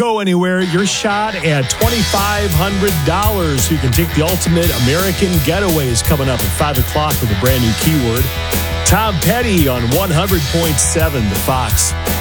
go anywhere. Your shot at $2,500. You can take the Ultimate American Getaways coming up at 5 o'clock with a brand new keyword. Tom Petty on 100.7 The Fox.